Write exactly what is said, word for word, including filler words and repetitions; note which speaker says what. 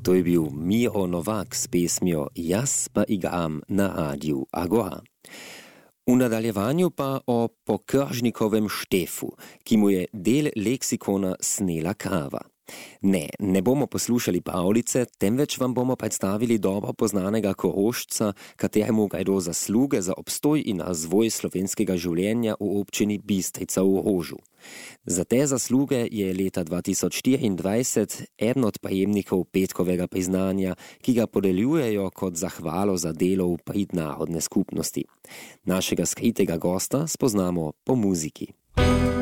Speaker 1: To je bil Miro Novak s pesmijo Jaz pa igram na radiju Agora. V nadaljevanju pa o Pokržnikovem Štefu, ki mu je del leksikona snela krava. Ne, ne bomo poslušali pravljice, temveč vam bomo predstavili dobro poznanega Korošca, kateremu gredo zasluge za obstoj in razvoj slovenskega življenja v občini Bistrica v Rožu. Za te zasluge je leta dva tisoč štiriindvajset eden od prejemnikov petkovega priznanja, ki ga podeljujejo kot zahvalo za delo v prid narodne skupnosti. Našega skritega gosta spoznamo po muziki.